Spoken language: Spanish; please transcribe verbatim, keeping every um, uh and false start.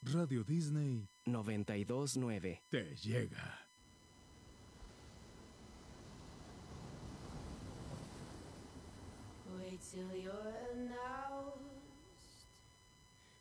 Radio Disney noventa y dos nueve. te llega. Wait till you're an hour